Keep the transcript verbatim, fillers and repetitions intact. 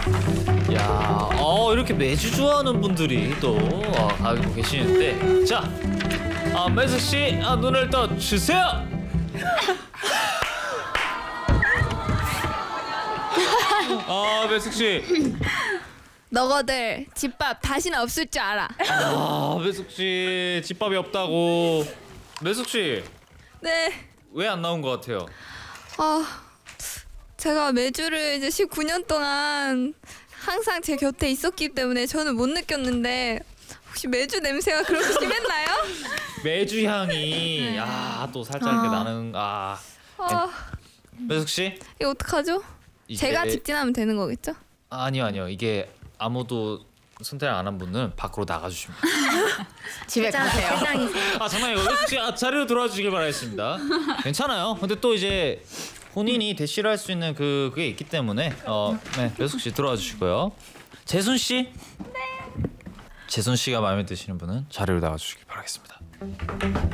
야, 어 이렇게 매주 좋아하는 분들이 또 어, 가지고 계시는데, 자, 아 매숙 씨, 아, 눈을 떠 주세요. 아 매숙 씨, 너거들 집밥 다시는 없을 줄 알아. 아 매숙 씨 집밥이 없다고. 매숙 씨, 네. 왜 안 나온 것 같아요? 아, 제가 매주를 이제 십구 년 동안 항상 제 곁에 있었기 때문에 저는 못 느꼈는데 혹시 매주 냄새가 그렇게 심했나요? 매주 향이 아 또 살짝 이렇게 아. 나는. 아 아, 매숙 씨, 이거 어떡하죠? 이게- 제가 직진하면 되는 거겠죠? 아니요 아니요, 이게 아무도 선택 안 한 분은 밖으로 나가주십니다. 집에 가세요. 아 장난이고, 매숙 씨, 아, 자리로 돌아와 주시길 바라겠습니다. 괜찮아요. 근데 또 이제 본인이 대시를 할 수 있는 그 그게 있기 때문에 어, 네, 매숙 씨 들어와 주시고요. 재순 씨, 네. 재순 씨가 마음에 드시는 분은 자리로 나가 주시길 바라겠습니다.